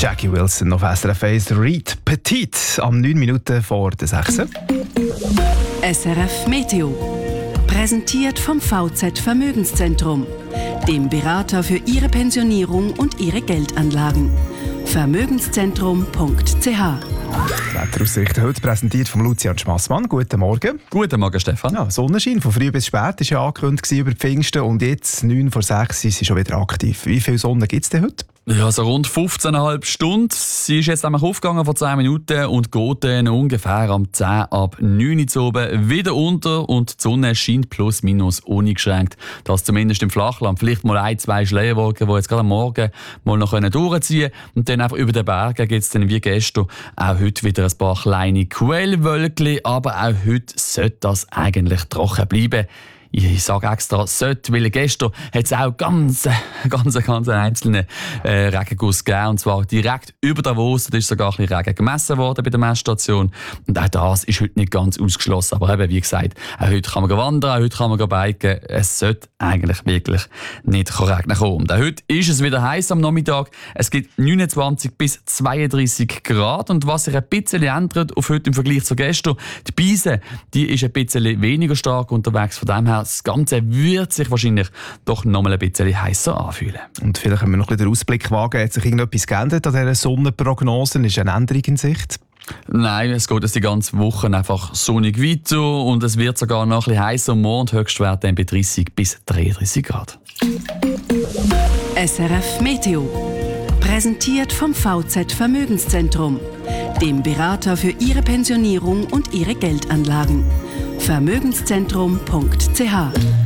Jackie Wilson auf SRF 1, Reed Petit, am 9 Minuten vor der 6. SRF Meteo. Präsentiert vom VZ Vermögenszentrum, dem Berater für Ihre Pensionierung und Ihre Geldanlagen. Vermögenszentrum.ch. Wetteraussicht heute präsentiert von Lucian Schmassmann. Guten Morgen. Guten Morgen, Stefan. Ja, Sonnenschein von früh bis spät war ja angekündigt über die Pfingsten und jetzt 9 vor 6 sind sie schon wieder aktiv. Wie viel Sonne gibt es denn heute? Ja, so rund 15,5 Stunden. Sie ist jetzt einmal aufgegangen vor 10 Minuten und geht dann ungefähr am 10 ab 9 Uhr oben wieder unter und die Sonne scheint plus minus uneingeschränkt. Das zumindest im Flachland. Vielleicht mal 1-2 Schleierwolken, die jetzt gerade am Morgen mal noch durchziehen können. Und dann einfach über den Bergen gibt es dann wie gestern auch heute wieder ein paar kleine Quellwölkchen. Aber auch heute sollte das eigentlich trocken bleiben. Ich sage extra sollte, weil gestern hat es auch ganz einzelne Regenguss gegeben. Und zwar direkt über Davos. Da ist sogar ein bisschen Regen gemessen worden bei der Messstation. Und auch das ist heute nicht ganz ausgeschlossen. Aber eben, wie gesagt, auch heute kann man wandern, auch heute kann man biken. Es sollte eigentlich wirklich nicht regnen kommen. Und auch heute ist es wieder heiß am Nachmittag. Es gibt 29 bis 32 Grad. Und was sich ein bisschen ändert auf heute im Vergleich zu gestern, die Beise, die ist ein bisschen weniger stark unterwegs. Von dem her, das Ganze wird sich wahrscheinlich doch noch mal ein bisschen heißer anfühlen. Und vielleicht können wir noch ein bisschen den Ausblick wagen. Hat sich irgendetwas geändert an dieser Sonnenprognose? Ist eine Änderung in Sicht? Nein, es geht jetzt die ganze Woche einfach sonnig weiter und es wird sogar noch ein bisschen heißer. Morgen Höchstwert dann bei 30 bis 33 Grad. SRF Meteo. Präsentiert vom VZ Vermögenszentrum, dem Berater für Ihre Pensionierung und Ihre Geldanlagen. Vermögenszentrum.ch